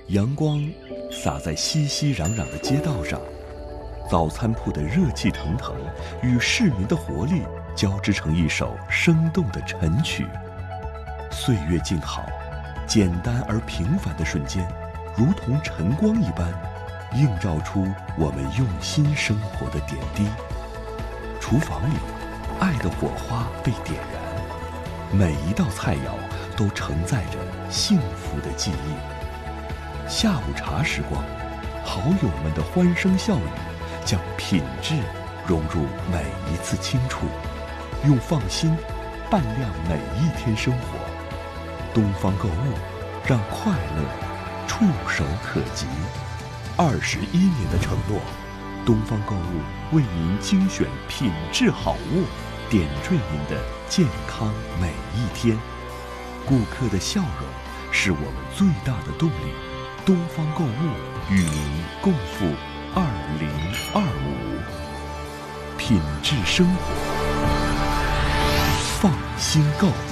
阳光洒在熙熙攘攘的街道上，早餐铺的热气腾腾与市民的活力交织成一首生动的晨曲。岁月静好，简单而平凡的瞬间，如同晨光一般，映照出我们用心生活的点滴。厨房里，爱的火花被点燃，每一道菜肴都承载着幸福的记忆。下午茶时光，好友们的欢声笑语将品质融入每一次轻触，用放心伴亮每一天生活。东方购物，让快乐触手可及。21年的承诺，东方购物为您精选品质好物，点缀您的健康每一天。顾客的笑容是我们最大的动力。东方购物与您共赴2025，品质生活，放心购。